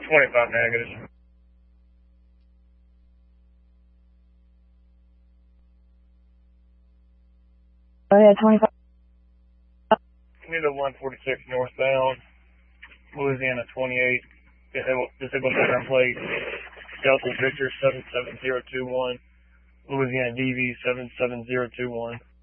25 negative. Oh yeah, 25. Give me the 146 northbound, Louisiana 28, disabled return plate, Delta Victor 77021, Louisiana DV 77021.